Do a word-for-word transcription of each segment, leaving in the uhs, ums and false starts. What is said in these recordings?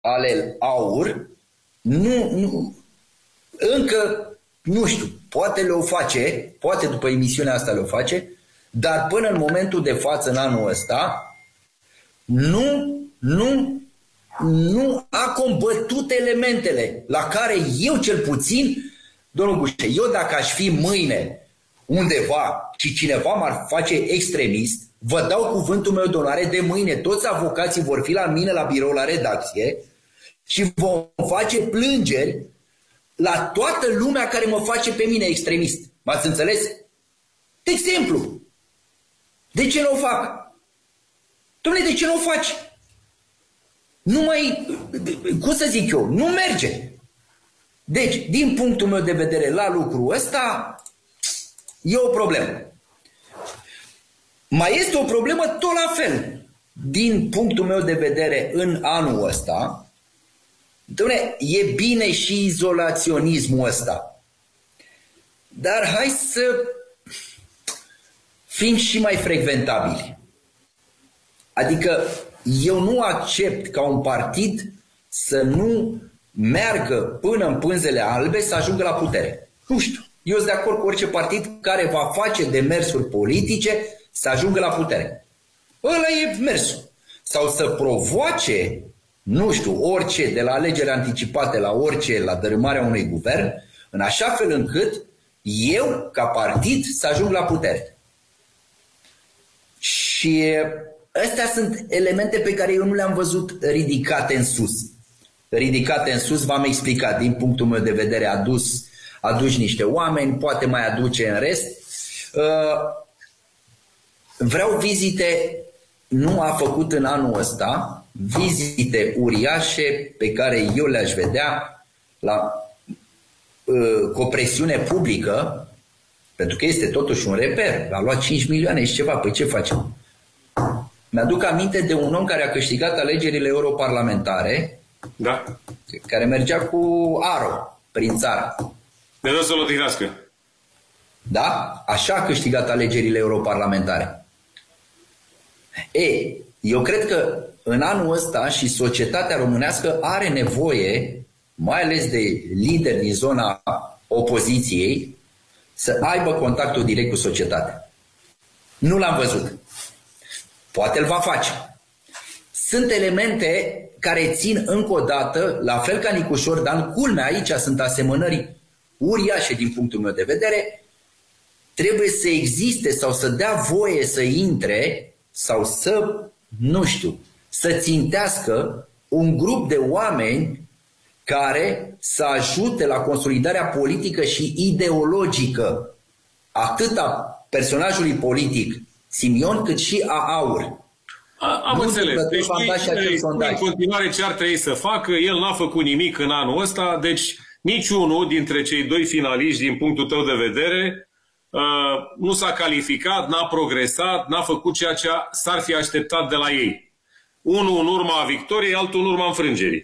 ale AUR, nu, nu, încă, nu știu, poate le-o face, poate după emisiunea asta le-o face, dar până în momentul de față, în anul ăsta, nu, nu, nu a combătut elementele la care eu cel puțin, domnul Gușe, eu dacă aș fi mâine undeva și cineva m-ar face extremist, vă dau cuvântul meu de onoare, de mâine toți avocații vor fi la mine la birou, la redacție și vom face plângeri la toată lumea care mă face pe mine extremist. M-ați înțeles? De exemplu, de ce nu o fac? Dom'le, de ce nu o faci? Nu mai, cum să zic eu, nu merge. Deci, din punctul meu de vedere, la lucrul ăsta e o problemă. Mai este o problemă tot la fel. Din punctul meu de vedere, în anul ăsta, dom'le, e bine și izolaționismul ăsta. Dar hai să fim și mai frecventabili. Adică eu nu accept ca un partid să nu meargă până în pânzele albe să ajungă la putere. Nu știu. Eu sunt de acord cu orice partid care va face demersuri politice să ajungă la putere. Ăla e mersul. Sau să provoace, nu știu, orice, de la alegeri anticipate la orice, la dărâmarea unui guvern, în așa fel încât eu, ca partid, să ajung la putere. Și astea sunt elemente pe care eu nu le-am văzut ridicate în sus. Ridicate în sus, v-am explicat, din punctul meu de vedere, adus, aduci niște oameni, poate mai aduce în rest. Vreau vizite, nu a făcut în anul ăsta, vizite uriașe pe care eu le-aș vedea la, cu o presiune publică, pentru că este totuși un reper. A luat cinci milioane și ceva, păi ce facem? Mi-aduc aminte de un om care a câștigat alegerile europarlamentare, da, care mergea cu aro prin țară. De dă să-l odihnească. Da? Așa a câștigat alegerile europarlamentare. E, eu cred că în anul ăsta și societatea românească are nevoie, mai ales de lideri din zona opoziției, să aibă contactul direct cu societatea. Nu l-am văzut. Poate îl va face. Sunt elemente care țin încă o dată, la fel ca Nicușor Dan, culmea aici sunt asemănări uriașe din punctul meu de vedere, trebuie să existe sau să dea voie să intre sau să, nu știu, să țintească un grup de oameni care să ajute la consolidarea politică și ideologică atât a personajului politic Simion cât și a AUR. A, am nu înțeles. Deci, deci în continuare ce ar trebui să facă, el n-a făcut nimic în anul ăsta, deci niciunul dintre cei doi finaliști, din punctul tău de vedere, uh, nu s-a calificat, n-a progresat, n-a făcut ceea ce s-ar fi așteptat de la ei. Unul în urma victoriei, altul în urma înfrângerii.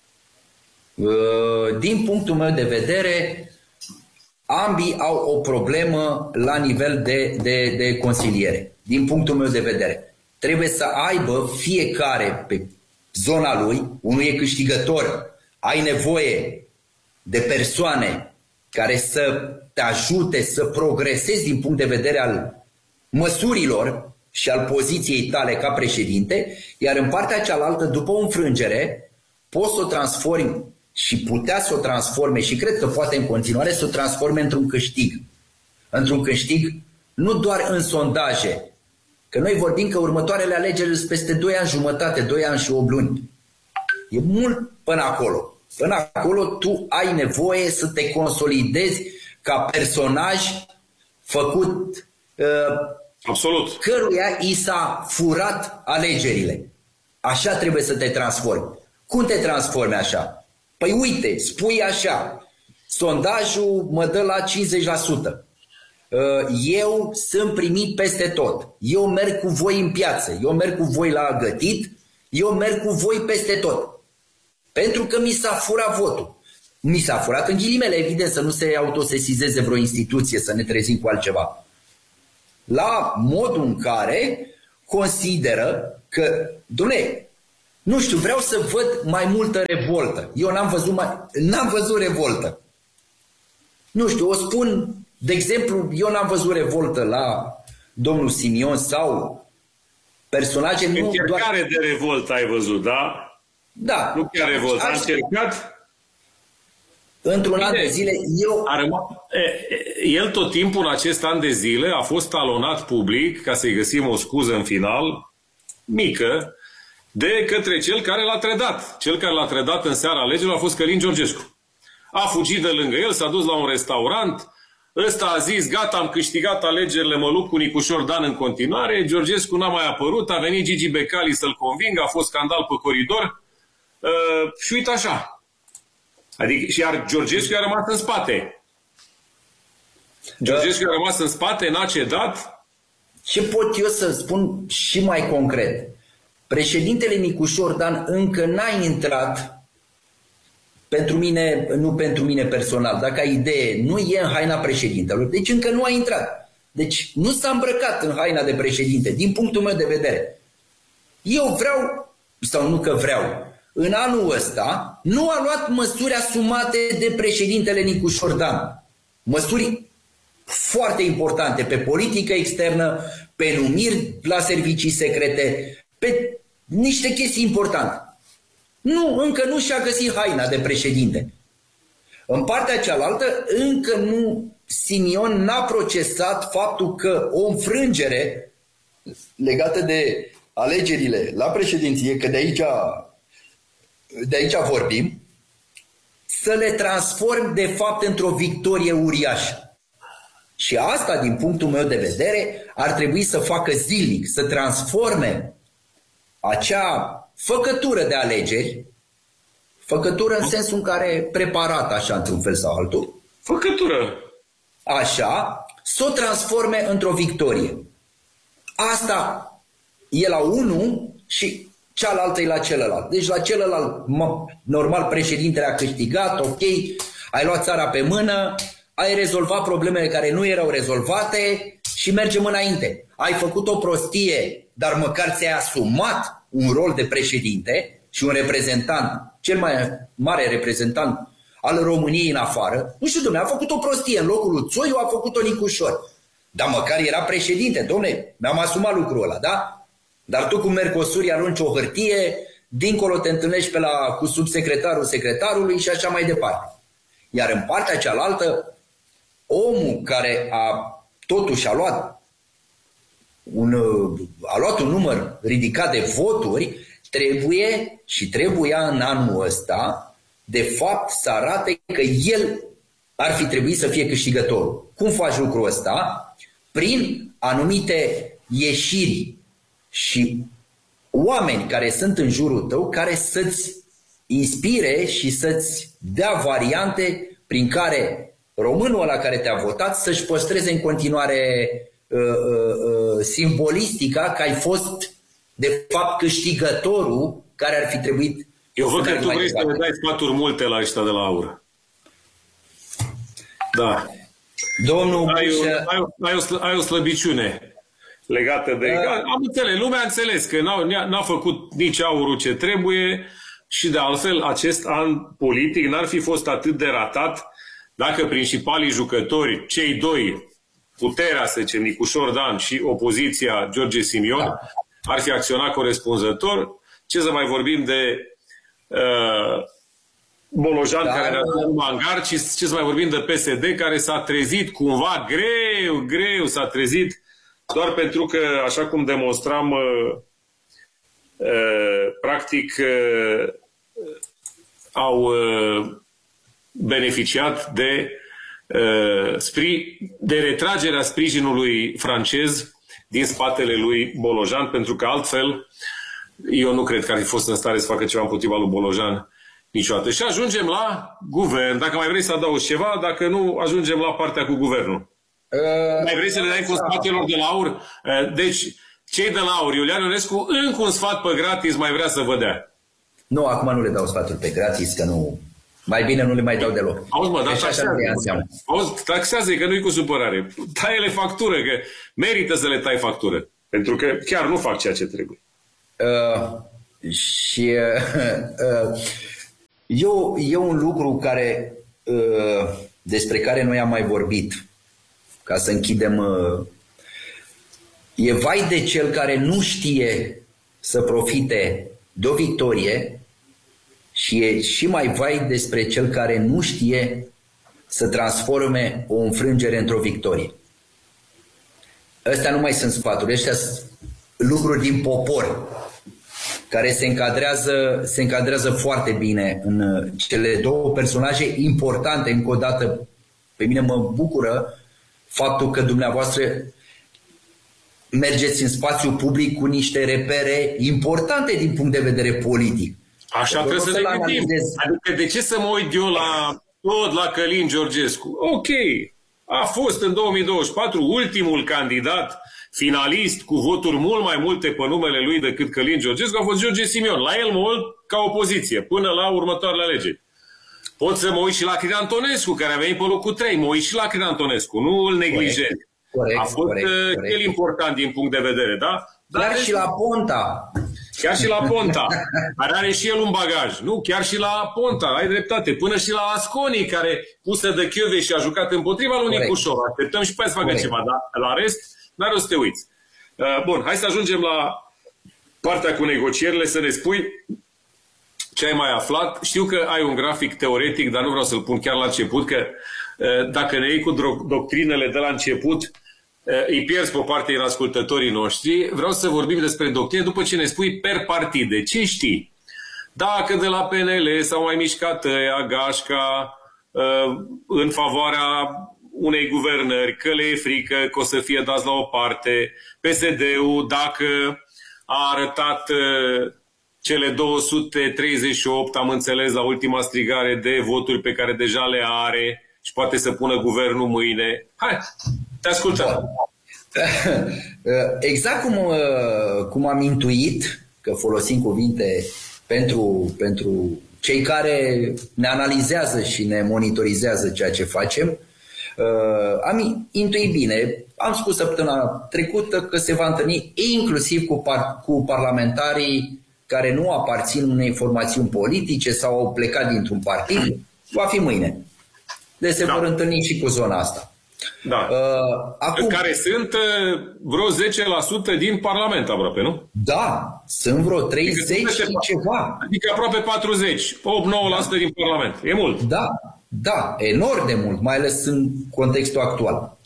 Uh, din punctul meu de vedere, ambii au o problemă la nivel de, de, de consiliere. Din punctul meu de vedere. Trebuie să aibă fiecare pe zona lui, unul e câștigător, ai nevoie de persoane care să te ajute să progresezi din punct de vedere al măsurilor și al poziției tale ca președinte, iar în partea cealaltă, după o înfrângere, poți să o transformi și putea să o transforme și cred că poate în continuare să o transforme într-un câștig. Într-un câștig nu doar în sondaje, că noi vorbim că următoarele alegeri sunt peste doi ani jumătate, doi ani și opt luni. E mult până acolo. Până acolo tu ai nevoie să te consolidezi ca personaj făcut uh, absolut, căruia i s-a furat alegerile. Așa trebuie să te transformi. Cum te transformi așa? Păi uite, spui așa, sondajul mă dă la cincizeci la sută. Eu sunt primit peste tot. Eu merg cu voi în piață. Eu merg cu voi la gătit. Eu merg cu voi peste tot. Pentru că mi s-a furat votul. Mi s-a furat în ghilimele, evident, să nu se autosesizeze vreo instituție, să ne trezim cu altceva. La modul în care consideră că, dom'le, Nu știu, vreau să văd mai multă revoltă. Eu n-am văzut, mai... n-am văzut revoltă. Nu știu, o spun, de exemplu, eu n-am văzut revoltă la domnul Simion sau personaje... Nu încercare doar... de revoltă ai văzut, da? Da. Nu chiar revoltă, a încercat... Într-un an de zile, eu... A rămas, el tot timpul în acest an de zile a fost talonat public, ca să-i găsim o scuză în final, mică, de către cel care l-a trădat. Cel care l-a trădat în seara alegerilor a fost Călin Georgescu. A fugit de lângă el, s-a dus la un restaurant, ăsta a zis, gata, am câștigat alegerile, mă lupt cu Nicușor Dan în continuare, Georgescu n-a mai apărut, a venit Gigi Becali să-l convingă, a fost scandal pe coridor, uh, și uite așa. Adică, și iar Georgescu a rămas în spate. Georgescu a rămas în spate, n-a cedat. Ce pot eu să spun și mai concret? Președintele Nicușor Dan încă n-a intrat, pentru mine, nu pentru mine personal, dacă ai idee, nu e în haina președintelor, deci încă nu a intrat. Deci nu s-a îmbrăcat în haina de președinte, din punctul meu de vedere. Eu vreau, sau nu că vreau, în anul ăsta nu a luat măsuri asumate de președintele Nicușor Dan. Măsuri foarte importante pe politică externă, pe numiri la servicii secrete, pe niște chestii importante. Nu, încă nu și-a găsit haina de președinte. În partea cealaltă, încă nu, Simion n-a procesat faptul că o înfrângere legată de alegerile la președinție, că de aici, de aici vorbim, să le transform de fapt într-o victorie uriașă. Și asta, din punctul meu de vedere, ar trebui să facă zilnic, să transforme acea făcătură de alegeri, făcătură în sensul în care preparată așa într-un fel sau altul, făcătură, așa, să o transforme într-o victorie. Asta e la unul și cealaltă e la celălalt. Deci la celălalt, normal, președintele a câștigat, ok, ai luat țara pe mână, ai rezolvat problemele care nu erau rezolvate și mergem înainte. Ai făcut o prostie, dar măcar ți-ai asumat un rol de președinte și un reprezentant, cel mai mare reprezentant al României în afară. Nu știu, dom'le, a făcut o prostie în locul lui Țoiu, a făcut-o Nicușor. Dar măcar era președinte, dom'le, mi-am asumat lucrul ăla, da? Dar tu cu Mercosur arunci o hârtie, dincolo te întâlnești pe la, cu subsecretarul secretarului și așa mai departe. Iar în partea cealaltă, omul care a totuși a luat un, a luat un număr ridicat de voturi, trebuie și trebuia în anul ăsta, de fapt, să arate că el ar fi trebuit să fie câștigătorul. Cum faci lucrul ăsta? Prin anumite ieșiri și oameni care sunt în jurul tău, care să-ți inspire și să-ți dea variante prin care românul ăla care te-a votat să-și păstreze în continuare uh, uh, simbolistica că ai fost de fapt câștigătorul care ar fi trebuit. Eu văd că tu vrei să le dai sfaturi multe la ăștia de la AUR. Da. Domnul ai, o, ai, o, ai, o, ai o slăbiciune legată de... Uh, Am înțeles, lumea a înțeles că n-a făcut nici AUR-ul ce trebuie și de altfel acest an politic n-ar fi fost atât de ratat dacă principalii jucători, cei doi, puterea, să zicem, Nicușor Dan și opoziția George Simion, da, ar fi acționat corespunzător. Ce să mai vorbim de uh, Bolojan, da, care ne-a dat numai în gard, și ce să mai vorbim de P S D, care s-a trezit cumva greu, greu, s-a trezit doar pentru că, așa cum demonstram, uh, uh, practic uh, au uh, beneficiat de, uh, spri, de retragerea sprijinului francez din spatele lui Bolojan, pentru că altfel eu nu cred că ar fi fost în stare să facă ceva împotriva lui Bolojan niciodată. Și ajungem la guvern. Dacă mai vrei să adaugi ceva, dacă nu, ajungem la partea cu guvernul. Uh, mai vrei să le dai cu spatelor de la AUR? Uh, deci, cei de la AUR, Iulian Ionescu, încă un sfat pe gratis mai vrea să vă dea. Nu, acum nu le dau sfaturi pe gratis, că nu... Mai bine nu le mai dau deloc. Auzi, mă, dar taxează, auzi, taxează, că nu-i cu supărare. Tai-le factură, că merită să le tai factură. Pentru că chiar nu fac ceea ce trebuie. Uh, Și uh, eu, e un lucru care, uh, despre care noi am mai vorbit, ca să închidem, uh, e vai de cel care nu știe să profite de o victorie și e și mai vai despre cel care nu știe să transforme o înfrângere într-o victorie. Astea nu mai sunt sfaturi, ăștia sunt lucruri din popor, care se încadrează, se încadrează foarte bine în cele două personaje importante. Încă o dată, pe mine mă bucură faptul că dumneavoastră mergeți în spațiu public cu niște repere importante din punct de vedere politic. Așa trebuie să ne gândim. Adică de ce să mă uit eu la tot la Călin Georgescu? Ok, a fost în două mii douăzeci și patru ultimul candidat finalist cu voturi mult mai multe pe numele lui decât Călin Georgescu, a fost George Simion. La el mă uit ca opoziție, până la următoarele alegeri. Pot să mă uit și la Crin Antonescu, care a venit pe locul trei. Mă uit și la Crin Antonescu, nu îl neglijez. A fost corect, corect. El important din punct de vedere, da? Dar chiar și la Ponta. Chiar și la Ponta, care are și el un bagaj. Nu, chiar și la Ponta, ai dreptate. Până și la Asconi, care pusă de Chiove și a jucat împotriva lui Nicușor. Așteptăm și pe aia să facă ceva, dar la rest n-are o să te uiți. Bun, hai să ajungem la partea cu negocierile, să ne spui ce ai mai aflat. Știu că ai un grafic teoretic, dar nu vreau să-l pun chiar la început, că dacă ne iei cu doctrinele de la început, îi pierzi pe o parte din ascultătorii noștri. Vreau să vorbim despre doctrine după ce ne spui per partide. Ce știi? Dacă de la P N L s-au mai mișcat ăia, gașca, în favoarea unei guvernări, că le e frică că o să fie dați la o parte, P S D-ul, dacă a arătat cele două sute treizeci și opt, am înțeles, la ultima strigare de voturi pe care deja le are și poate să pună guvernul mâine. Hai, te ascultăm. Exact cum, cum am intuit, că folosim cuvinte pentru, pentru cei care ne analizează și ne monitorizează ceea ce facem, am intuit bine. Am spus săptămâna trecută că se va întâlni inclusiv cu, par, cu parlamentarii care nu aparțin unei formațiuni politice sau au plecat dintr-un partid. Va fi mâine. Deci se da. vor întâlni și cu zona asta. Da. Uh, acum, care sunt uh, vreo zece la sută din Parlament aproape, nu? Da, sunt vreo treizeci adică și ceva. Adică aproape patruzeci, opt nouă la sută da. din Parlament. E mult. Da, da, enorm de mult, mai ales în contextul actual.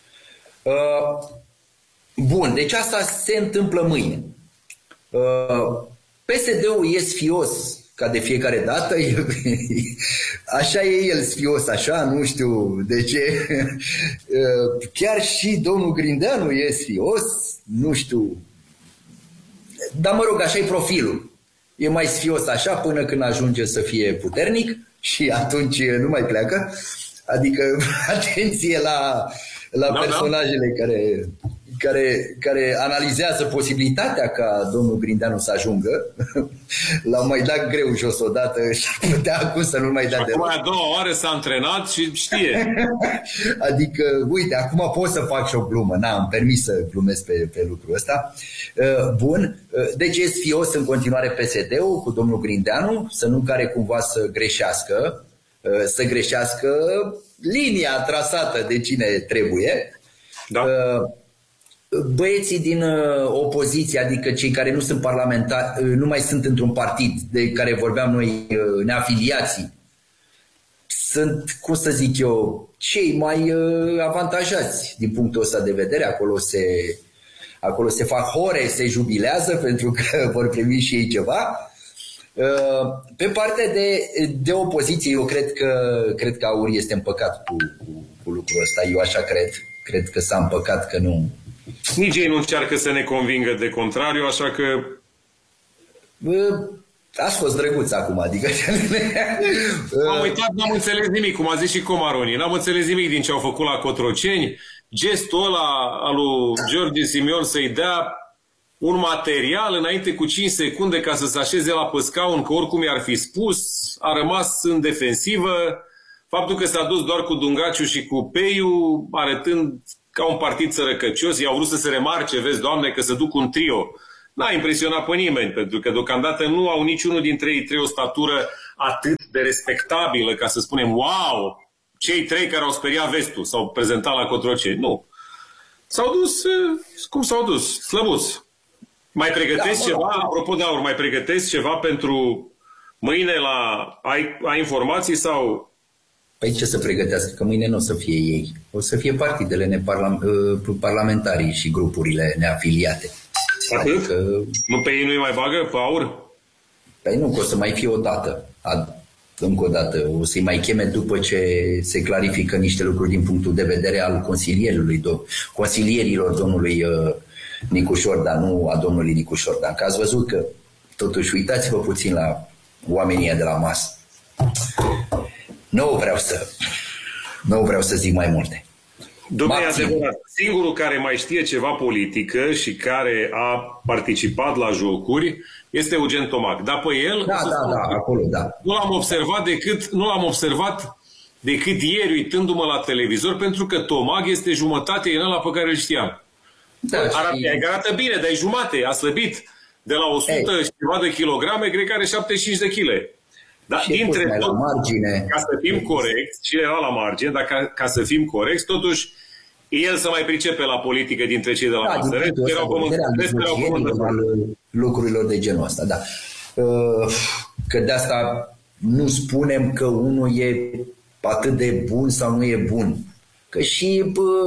Uh, bun, deci asta se întâmplă mâine. Uh, P S D-ul e sfios, ca de fiecare dată, așa e el sfios, așa, nu știu de ce. Chiar și domnul Grindeanu e sfios, nu știu. Dar mă rog, așa e profilul. E mai sfios așa până când ajunge să fie puternic și atunci nu mai pleacă. Adică atenție la, la da, personajele da. care... Care, care analizează posibilitatea ca domnul Grindeanu să ajungă. L-au mai dat greu jos odată și putea acum să nu mai dea de acum a doua oară s-a antrenat și știe. Adică, uite, acum pot să fac și o glumă. N-am permis să glumesc pe, pe lucrul ăsta. Bun, deci e sfios în continuare P S D-ul cu domnul Grindeanu, să nu care cumva să greșească, să greșească linia trasată de cine trebuie. Da. Băieții din uh, opoziție, adică cei care nu sunt parlamentari, uh, nu mai sunt într-un partid de care vorbeam noi, uh, neafiliații, sunt, cum să zic eu, cei mai uh, avantajați din punctul ăsta de vedere. Acolo se, acolo se fac hore, se jubilează pentru că vor primi și ei ceva. Uh, pe partea de, de opoziție, eu cred că, cred că Aur este împăcat cu, cu, cu lucrul ăsta. Eu așa cred. Cred că s-a împăcat, că nu... Nici ei nu încearcă să ne convingă de contrariu, așa că... Ați fost drăguț acum, adică... Am uitat, n-am înțeles nimic, cum a zis și Comaroni. N-am înțeles nimic din ce au făcut la Cotroceni. Gestul ăla al lui George Simion să-i dea un material înainte cu cinci secunde ca să se așeze la pe scaun, că oricum i-ar fi spus, a rămas în defensivă. Faptul că s-a dus doar cu Dungaciu și cu Peiu, arătând ca un partid sărăcăcios, i-au vrut să se remarce, vezi, Doamne, că se duc un trio n-a impresionat pe nimeni, pentru că deocamdată nu au niciunul dintre ei trei o statură atât de respectabilă, ca să spunem, wow, cei trei care au speriat vestul, s-au prezentat la Cotroceni. Nu. S-au dus, cum s-au dus? Slăbuți. Mai pregătesc da, ceva, da. Apropo de Aur, mai pregătesc ceva pentru mâine la... Ai, ai informații sau... Păi ce să pregătească? Că mâine nu o să fie ei. O să fie partidele neparlam... parlamentarii și grupurile neafiliate. Atât? Adică... Nu pe ei nu-i mai bagă, pe Aur? Păi nu, că o să mai fie o dată. Ad... Încă o dată. O să-i mai cheme după ce se clarifică niște lucruri din punctul de vedere al consilierului, do... consilierilor domnului uh, Nicu Șordan, nu a domnului Nicu Șordan. Că ați văzut că, totuși, uitați-vă puțin la oamenii de la masă. Nu vreau să, nu vreau să zic mai multe. Domnule, adevărat, singurul care mai știe ceva politică și care a participat la jocuri este Eugen Tomac. Dar pe el, da, da, da, acolo, da. Nu l-am observat decât, nu l-am observat decât ieri uitându-mă la televizor, pentru că Tomac este jumătate din ăla pe care îl știam. Da, arată, și... arată bine, dar e jumate, a slăbit de la o sută Ei. și ceva de kilograme, cred că are șaptezeci și cinci de kilograme. Dar dintre tot, margine. Ca să fim corecți, și era la margine, dar ca, ca să fim corecți, totuși, el să mai pricepe la politică dintre cei de la da, masă. Erau lucrurilor de genul ăsta, da. Că de asta nu spunem că unul e atât de bun sau nu e bun. Că și,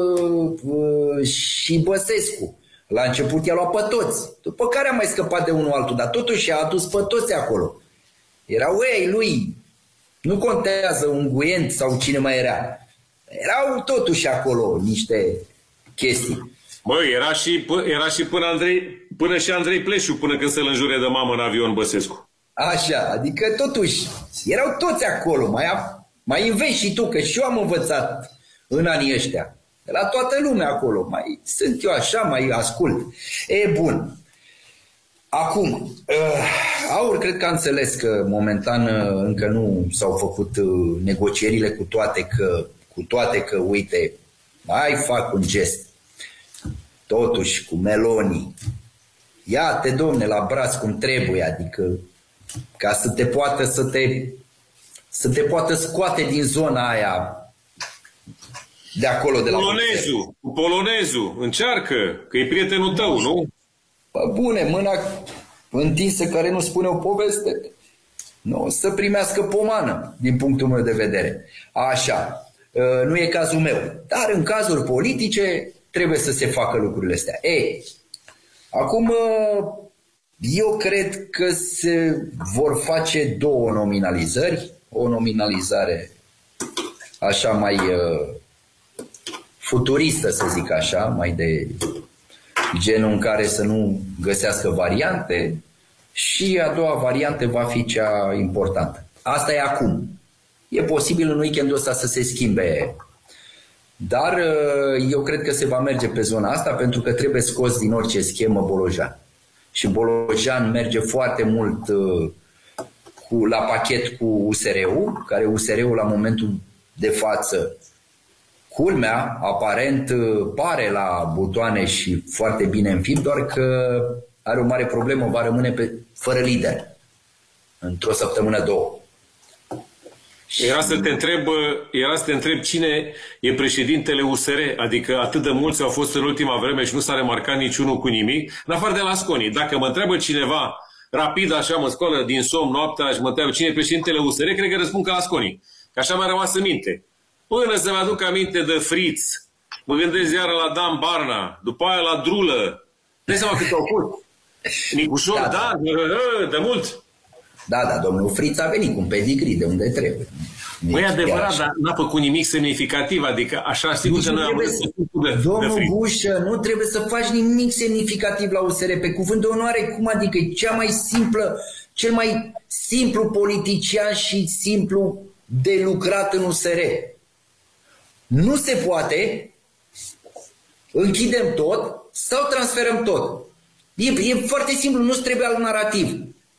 bă, și Băsescu, la început i-a luat pe toți, după care a mai scăpat de unul altul, dar totuși a adus pe toți acolo. Erau ei lui, nu contează un Guient sau cine mai era. Erau totuși acolo niște chestii. Măi, era și, era și până, Andrei, până și Andrei Pleșu, până când se-l înjure de mamă în avion Băsescu. Așa, adică totuși erau toți acolo. Mai, mai înveți și tu, că și eu am învățat în anii ăștia. De la toată lumea acolo. Mai sunt eu așa, mai ascult. E, bun. Acum, uh, Aur cred că a înțeles că momentan uh, încă nu s-au făcut uh, negocierile cu toate că, cu toate că, uite, mai fac un gest. Totuși, cu Meloni. Ia-te, domne, la braț cum trebuie, adică ca să te poată să te, să te poată scoate din zona aia de acolo, de la polonezul, cu polonezul, încearcă, că e prietenul tău, nu? Bă, bune, mâna întinsă care nu spune o poveste, nu o să primească pomană, din punctul meu de vedere. Așa, nu e cazul meu, dar în cazuri politice trebuie să se facă lucrurile astea. Ei, acum eu cred că se vor face două nominalizări, o nominalizare așa mai uh, futuristă, să zic așa, mai de genul în care să nu găsească variante, și a doua variantă va fi cea importantă. Asta e acum. E posibil în weekendul ăsta să se schimbe, dar uh, eu cred că se va merge pe zona asta, pentru că trebuie scos din orice schemă Bolojan. Și Bolojan merge foarte mult uh, cu, la pachet cu U S R-ul, care U S R-ul la momentul de față, culmea, aparent uh, pare la butoane și foarte bine în film, doar că are o mare problemă, va rămâne pe, fără lider într-o săptămână, două. Era să te întreb, era să te întreb cine e președintele U S R, adică atât de mulți au fost în ultima vreme și nu s-a remarcat niciunul cu nimic, în afară de Lasconi. Dacă mă întreabă cineva rapid, așa mă scoală din somn noaptea și mă întreabă cine e președintele U S R, cred că răspund că Lasconi. Că așa mi-a rămas în minte. Până să-mi aduc aminte de Friț, mă gândesc iară la Dan Barna, după aia la Drulă. Dă-i seama cât au fost. Nicușor, da, da, da, de mult. Da, da, domnul Friț a venit cu un pedigree de unde trebuie. Băi, adevărat, dar n-a făcut nimic semnificativ, adică așa sigur că noi am văzut. Domnul Bușă, nu trebuie să faci nimic semnificativ la U S R, pe cuvânt de onoare, cum adică e cea mai simplă, cel mai simplu politician și simplu de lucrat în U S R. Nu se poate, închidem tot sau transferăm tot. E, e foarte simplu, nu-ți trebuie alt narativ.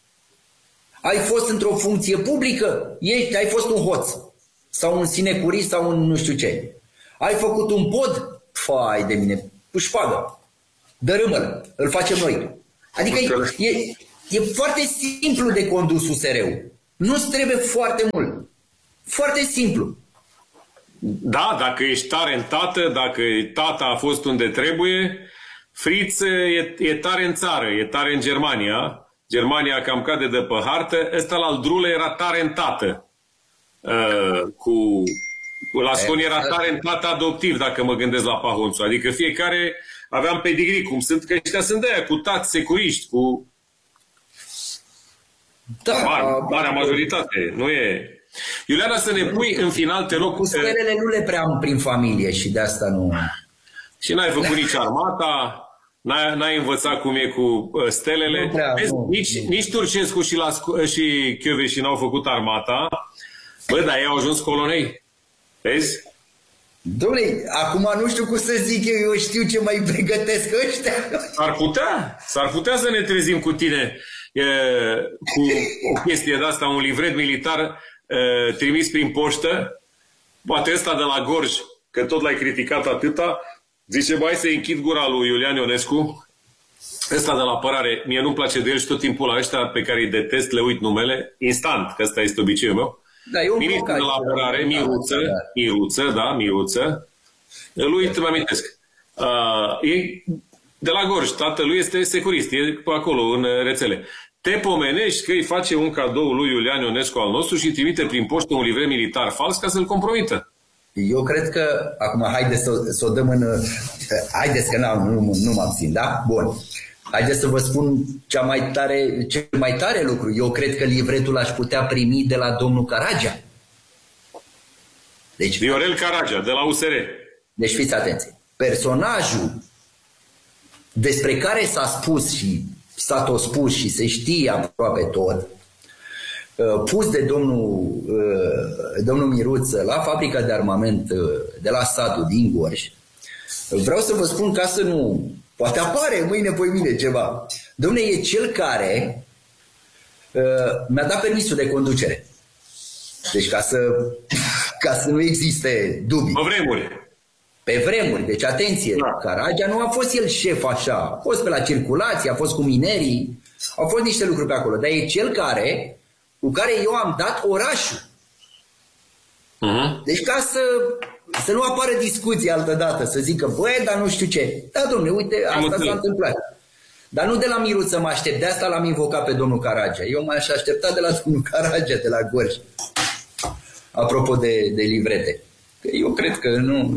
Ai fost într-o funcție publică, ești, ai fost un hoț sau un sinecurist sau un nu știu ce. Ai făcut un pod, fai de mine, cu șpagă, dărâmă-l, îl facem noi. Adică e, e, e foarte simplu de condus U S R-ul. Nu-ți trebuie foarte mult. Foarte simplu. Da, dacă ești tare în tată, dacă tata a fost unde trebuie, Fritz e, e tare în țară, e tare în Germania. Germania cam cade de pe hartă. Ăsta la Aldrule era tare în tată. Uh, cu, la Scon era tare în tată adoptiv, dacă mă gândesc la Pahonțu. Adică fiecare aveam pedigrii, cum sunt, că ăștia sunt de aia, cu tați securiști, cu... Da, Mare, marea majoritate, nu e... Iuliana, să ne pui în final, te rog... Cu stelele nu le prea am prin familie și de asta nu... Și n-ai făcut nici armata, n-ai, n-ai învățat cum e cu stelele. Nu prea, Vezi, nu, nici, nu. nici Turcescu și, la, și Chioveși n-au făcut armata. Bă, dar ei au ajuns colonei. Vezi? Dom'le, acum nu știu cum să zic eu, eu știu ce mai pregătesc ăștia. S-ar putea, s-ar putea să ne trezim cu tine e, cu o chestie de asta, un livret militar e, trimis prin poștă, poate ăsta de la Gorj, că tot l-ai criticat atâta, zice, mai să-i închid gura lui Iulian Ionescu, ăsta de la apărare, mie nu-mi place de el și tot timpul la ăștia pe care îi detest, le uit numele, instant, că ăsta este obiceiul meu. Da, eu Ministrul de la apărare, Miruță, Miruță, da, Miruță, lui îmi amintesc. Uh, e de la Gorj, tatălui este securist, e pe acolo, în rețele. Te pomenești că îi face un cadou lui Iulian Ionescu al nostru și trimite prin poștă un livret militar fals ca să-l compromită. Eu cred că, acum, haideți să, să o dăm în... Haideți că nu, nu, nu mă abțin, da? Bun. Haideți să vă spun cea mai tare, cel mai tare lucru. Eu cred că livretul aș putea primi de la domnul Caragea. Deci, Viorel Caragea, de la U S R. Deci fiți atenți. Personajul despre care s-a spus și s-a tot spus și se știe aproape tot, pus de domnul, domnul Miruță la fabrica de armament de la satul din Gorj, vreau să vă spun, ca să nu... Poate apare mâine, poi mine ceva. Dom'le, e cel care uh, mi-a dat permisul de conducere. Deci ca să, ca să nu existe dubii. Pe vremuri. Pe vremuri. Deci atenție, da. Caragea nu a fost el șef așa. A fost pe la circulație, a fost cu minerii, au fost niște lucruri pe acolo. Dar e cel care, cu care eu am dat orașul. Uh-huh. Deci ca să... Să nu apară discuții altă dată, să zică, băi, dar nu știu ce. Da, dom'le, uite, asta s-a întâmplat. Dar nu de la Miruță mă aștept, de asta l-am invocat pe domnul Caragea. Eu m-aș aștepta de la domnul Caragea, de la Gorj. Apropo de, de livrete. Eu cred că nu,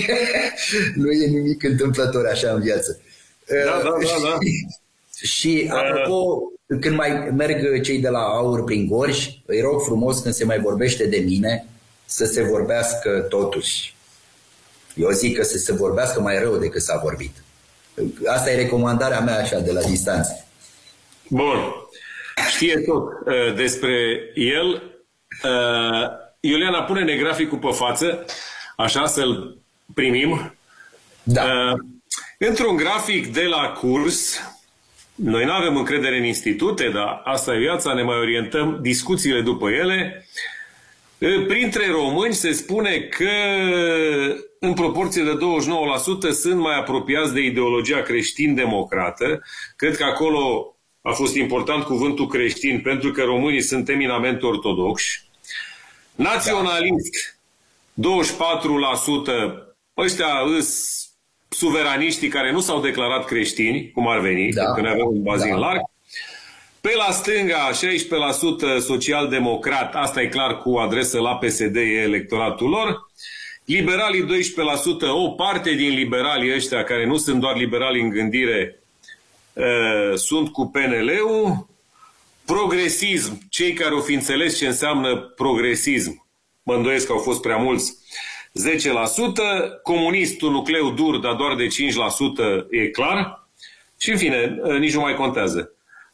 nu e nimic întâmplător așa în viață. Da, da, da, da. Și apropo, când mai merg cei de la Aur prin Gorj, îi rog frumos când se mai vorbește de mine, să se vorbească totuși. Eu zic că să se vorbească mai rău decât s-a vorbit. Asta e recomandarea mea așa de la distanță. Bun. Știe tot uh, despre el. Uh, Iuliana, pune-ne graficul pe față, așa să-l primim. Da. Uh, într-un grafic de la curs, noi nu avem încredere în institute, dar asta e viața, ne mai orientăm discuțiile după ele. Printre români se spune că în proporție de douăzeci și nouă la sută sunt mai apropiați de ideologia creștin-democrată. Cred că acolo a fost important cuvântul creștin pentru că românii sunt eminamente ortodoxi. Naționalist, douăzeci și patru la sută, ăștia îs suveraniștii care nu s-au declarat creștini, cum ar veni, da. Pentru că ne avem un bazin da. larg. Pe la stânga, șaisprezece la sută social-democrat, asta e clar cu adresă la P S D, e electoratul lor. Liberalii doisprezece la sută, o parte din liberalii ăștia, care nu sunt doar liberali în gândire, uh, sunt cu P N L-ul. Progresism, cei care au fi înțeles ce înseamnă progresism, mă îndoiesc că au fost prea mulți, zece la sută. Comunistul, nucleu dur, dar doar de cinci la sută, e clar. Și în fine, uh, nici nu mai contează.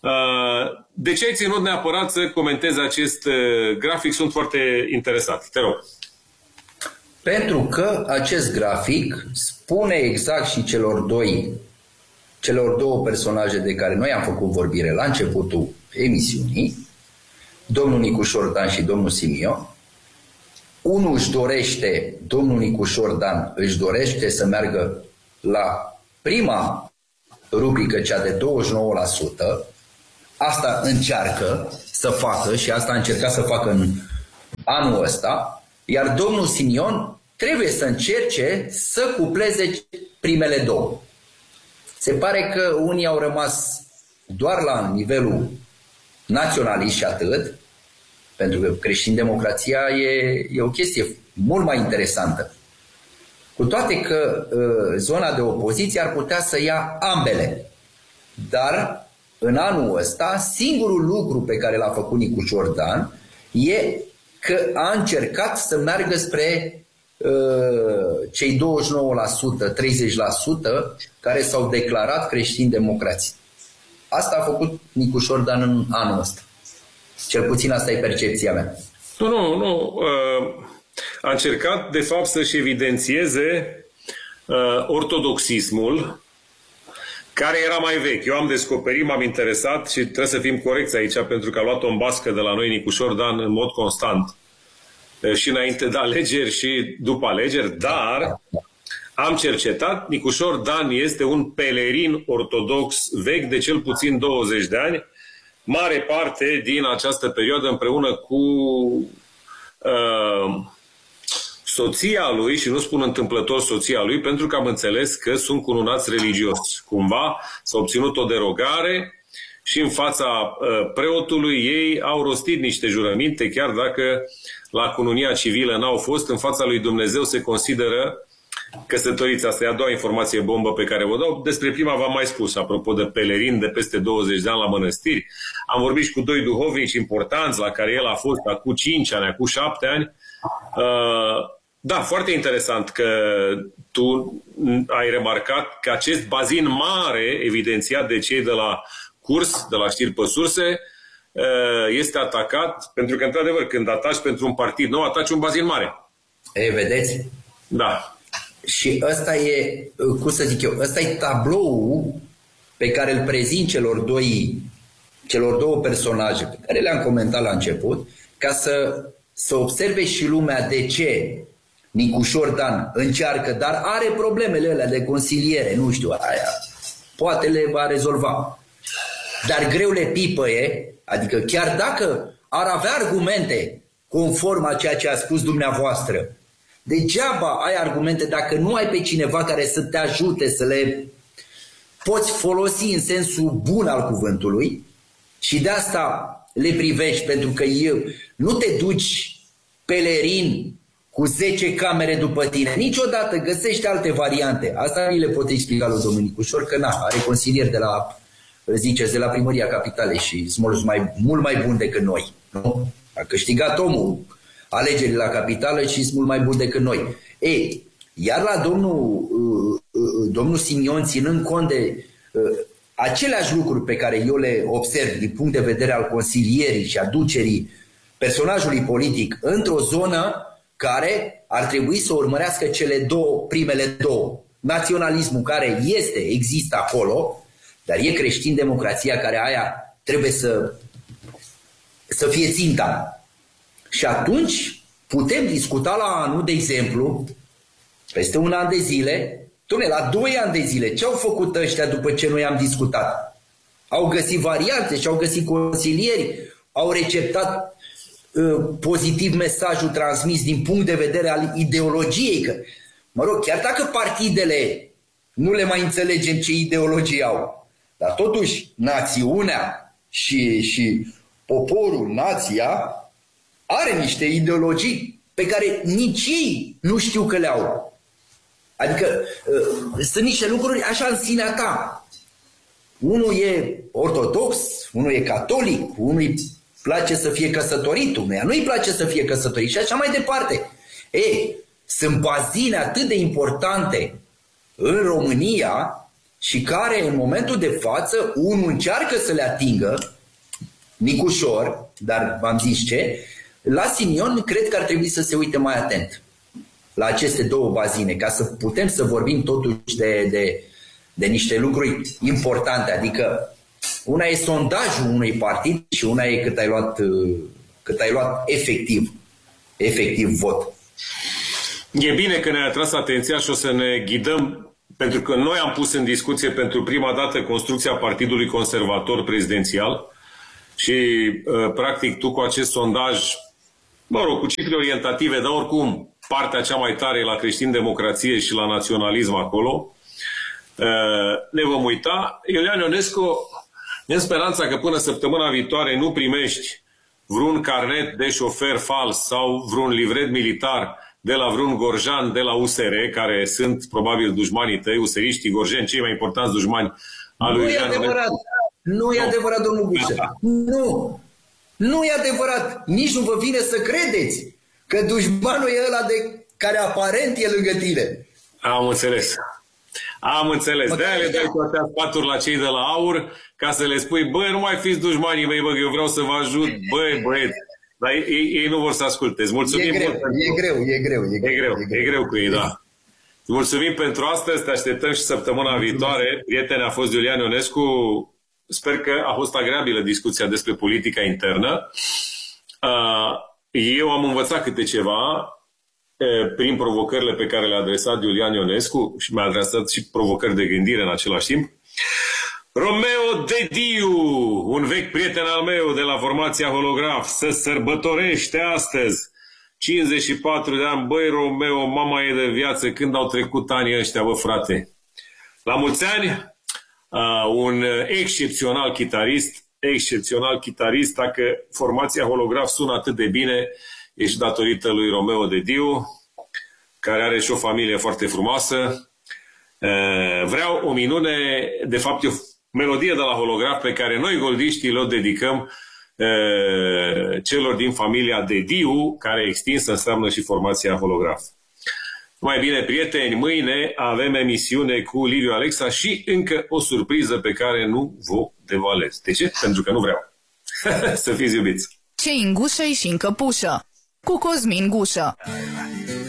De ce ai ținut neapărat să comentezi acest grafic? Sunt foarte interesat. Te rog. Pentru că acest grafic spune exact și celor doi, celor două personaje de care noi am făcut vorbire la începutul emisiunii, domnul Nicușor Dan și domnul Simion. Unul își dorește, domnul Nicușor Dan își dorește să meargă la prima rubrică, cea de douăzeci și nouă la sută, asta încearcă să facă și asta a încercat să facă în anul ăsta, iar domnul Simion trebuie să încerce să cupleze primele două. Se pare că unii au rămas doar la nivelul naționalist și atât, pentru că creștin-democrația e, e o chestie mult mai interesantă. Cu toate că uh, zona de opoziție ar putea să ia ambele. Dar în anul ăsta, singurul lucru pe care l-a făcut Nicușor Dan e că a încercat să meargă spre uh, cei douăzeci și nouă la sută, treizeci la sută care s-au declarat creștini-democrați. Asta a făcut Nicușor Dan în anul ăsta. Cel puțin asta e percepția mea. Nu, nu, nu. Uh, a încercat, de fapt, să-și evidențieze uh, ortodoxismul, care era mai vechi. Eu am descoperit, m-am interesat și trebuie să fim corecți aici, pentru că a luat-o în bască de la noi Nicușor Dan în mod constant. Și înainte de alegeri și după alegeri, dar am cercetat, Nicușor Dan este un pelerin ortodox vechi de cel puțin douăzeci de ani, mare parte din această perioadă împreună cu uh, soția lui, și nu spun întâmplător soția lui, pentru că am înțeles că sunt cununați religios. Cumva s-a obținut o derogare și în fața uh, preotului ei au rostit niște jurăminte, chiar dacă la cununia civilă n-au fost, în fața lui Dumnezeu se consideră căsătoriți. Asta e a doua informație bombă pe care vă dau. Despre prima v-am mai spus, apropo de pelerin de peste douăzeci de ani la mănăstiri. Am vorbit și cu doi duhovnici importanți la care el a fost acum cinci ani, acum șapte ani. Uh, da, foarte interesant că tu ai remarcat că acest bazin mare, evidențiat de cei de la curs, de la știri pe surse, este atacat, pentru că, într-adevăr, când ataci pentru un partid nou, ataci un bazin mare. Ei, vedeți? Da. Și ăsta e, cum să zic eu, ăsta e tabloul pe care îl prezint celor, doi, celor două personaje pe care le-am comentat la început, ca să, să observe și lumea de ce Nicușor Dan încearcă, dar are problemele alea de consiliere, nu știu, aia, poate le va rezolva. Dar greu le pipăie, adică chiar dacă ar avea argumente conform a ceea ce a spus dumneavoastră, degeaba ai argumente dacă nu ai pe cineva care să te ajute să le poți folosi în sensul bun al cuvântului și de asta le privești, pentru că eu, nu te duci pelerin cu zece camere după tine. Niciodată găsești alte variante. Asta nu le pot explica lui domnul Nicușor, că na, are consilieri de la, ziceți, de la Primăria Capitalei și sunt mai, mult mai bun decât noi. Nu? A câștigat omul alegerile la capitală și sunt mult mai bun decât noi. Ei, iar la domnul, domnul Simion, ținând cont de aceleași lucruri pe care eu le observ din punct de vedere al consilierii și aducerii personajului politic într-o zonă care ar trebui să urmărească cele două, primele două. Naționalismul care este, există acolo, dar e creștin-democrația care aia trebuie să, să fie ținta. Și atunci putem discuta la anul, de exemplu, peste un an de zile, dom'le, la doi ani de zile, ce au făcut ăștia după ce noi am discutat? Au găsit variante și au găsit consilieri, au receptat pozitiv mesajul transmis din punct de vedere al ideologiei. Că, mă rog, chiar dacă partidele nu le mai înțelegem ce ideologie au, dar totuși națiunea și, și poporul, nația, are niște ideologii pe care nici ei nu știu că le au. Adică sunt niște lucruri așa în sinea ta. Unul e ortodox, unul e catolic, unul îi place să fie căsătorit, unuia nu îi place să fie căsătorit și așa mai departe. Ei, sunt bazine atât de importante în România și care în momentul de față unul încearcă să le atingă, Nicușor, dar v-am zis ce, la Simion cred că ar trebui să se uite mai atent la aceste două bazine, ca să putem să vorbim totuși de, de, de niște lucruri importante, adică una e sondajul unui partid și una e cât ai luat, cât ai luat efectiv, efectiv vot. E bine că ne-ai atras atenția și o să ne ghidăm pentru că noi am pus în discuție pentru prima dată construcția Partidului Conservator Prezidențial și, practic, tu cu acest sondaj, mă rog, cu cifre orientative, dar oricum partea cea mai tare e la creștin-democrație și la naționalism acolo, ne vom uita. Iulian Ionescu, în speranța că până săptămâna viitoare nu primești vreun carnet de șofer fals sau vreun livret militar de la vreun gorjan de la U S R, care sunt probabil dușmanii tăi, useriștii, gorjeni, cei mai importanți dușmani al lui Iulian Ionescu. Nu e adevărat, nu e adevărat, domnul Gușă. Nu, nu e adevărat. Nici nu vă vine să credeți că dușmanul e ăla de care aparent e lângă tine. Am înțeles. Am înțeles. De-aia le dai toate sfaturi la cei de la AUR, ca să le spui, băi, nu mai fiți dușmanii mei, bă, eu vreau să vă ajut, băi, băieți. Dar ei, ei nu vor să asculte. Îți mulțumim e greu, mult. E greu, e greu, e greu. E greu, e greu, e greu cu ei, da. Îți mulțumim pentru astăzi, te așteptăm și săptămâna Mulțumim. viitoare. Prietene, a fost Iulian Ionescu. Sper că a fost agreabilă discuția despre politica internă. Eu am învățat câte ceva prin provocările pe care le-a adresat Iulian Ionescu și mi-a adresat și provocări de gândire în același timp. Romeo Dediu, un vechi prieten al meu de la formația Holograf, se sărbătorește astăzi cincizeci și patru de ani. Băi, Romeo, mama e de viață, când au trecut anii ăștia, bă, frate. La mulți ani, uh, un excepțional chitarist, excepțional chitarist, dacă formația Holograf sună atât de bine, e și datorită lui Romeo Dediu, care are și o familie foarte frumoasă. Uh, vreau o minune, de fapt e o melodie de la Holograf pe care noi, goldiștii, le dedicăm uh, celor din familia Dediu, care e extinsă, înseamnă și formația Holograf. Mai bine, prieteni, mâine avem emisiune cu Liviu Alexa și încă o surpriză pe care nu vă devalez. De ce? Pentru că nu vreau. Să fiți iubiți! Ce în gușă și în căpușă, cu Cosmin Gușă.